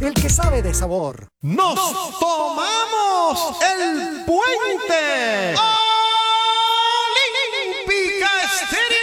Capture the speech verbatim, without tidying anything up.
el que sabe de sabor. ¡Nos, Nos tomamos el puente! ¡Olímpica Estéreo!